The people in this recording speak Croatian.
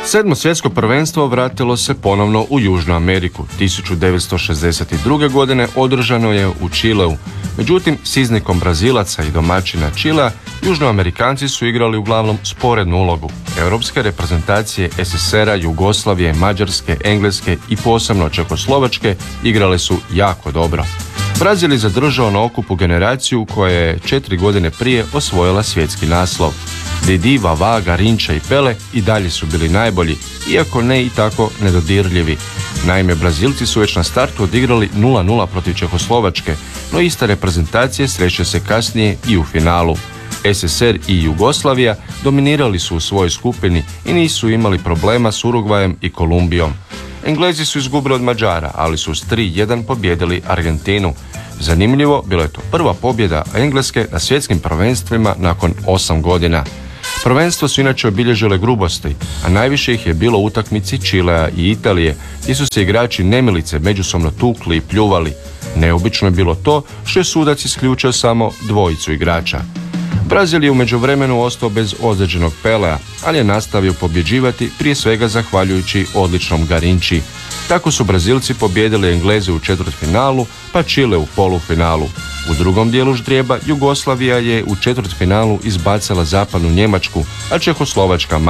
Sedmo svjetsko prvenstvo vratilo se ponovno u Južnu Ameriku. 1962. godine održano je u Čileu. Međutim, s iznikom Brazilaca i domaćina Čilea, Južnoamerikanci su igrali uglavnom sporednu ulogu. Europske reprezentacije SSR-a, Jugoslavije, Mađarske, Engleske i posebno Čehoslovačke igrale su jako dobro. Brazil je zadržao na okupu generaciju koja je 4 godine prije osvojila svjetski naslov. Didi, Vava, Garincha i Pele i dalje su bili najbolji, iako ne i tako nedodirljivi. Naime, Brazilci su već na startu odigrali 0-0 protiv Čehoslovačke, no iste reprezentacije sreće se kasnije i u finalu. SSR i Jugoslavija dominirali su u svojoj skupini i nisu imali problema s Urugvajem i Kolumbijom. Englezi su izgubili od Mađara, ali su s 3-1 pobijedili Argentinu. Zanimljivo, bila je to prva pobjeda Engleske na svjetskim prvenstvima nakon 8 godina. Prvenstvo su inače obilježile grubosti, a najviše ih je bilo u utakmici Čilea i Italije, gdje su se igrači nemilice međusobno tukli i pljuvali. Neobično je bilo to što je sudac isključio samo dvojicu igrača. Brazil je u međuvremenu ostao bez ozlijeđenog Pelea, ali je nastavio pobjeđivati prije svega zahvaljujući odličnom Garinči. Tako su Brazilci pobijedili Engleze u četvrtfinalu, pa Čile u polufinalu. U drugom dijelu ždrijeba Jugoslavija je u četvrtfinalu izbacila zapadnu Njemačku, a Čehoslovačka